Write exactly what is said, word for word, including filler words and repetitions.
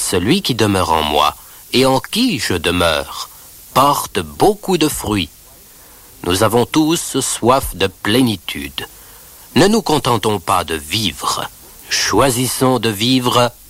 Celui qui demeure en moi et en qui je demeure porte beaucoup de fruits. Nous avons tous soif de plénitude. Ne nous contentons pas de vivre. Choisissons de vivre